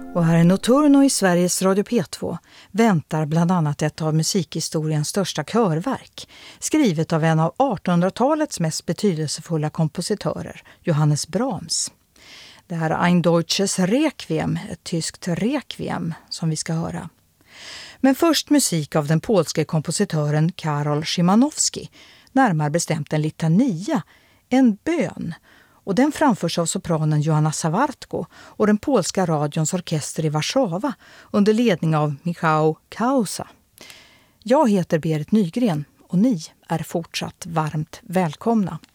Och här i Notturno i Sveriges Radio P2 väntar bland annat ett av musikhistoriens största körverk, skrivet av en av 1800-talets mest betydelsefulla kompositörer, Johannes Brahms. Det här är Ein Deutsches Requiem, ett tyskt requiem som vi ska höra. Men först musik av den polske kompositören Karol Szymanowski, närmare bestämt en litania, en bön. Och den framförs av sopranen Joanna Sawartko och den polska radions orkester i Warszawa under ledning av Michał Kausa. Jag heter Berit Nygren och ni är fortsatt varmt välkomna.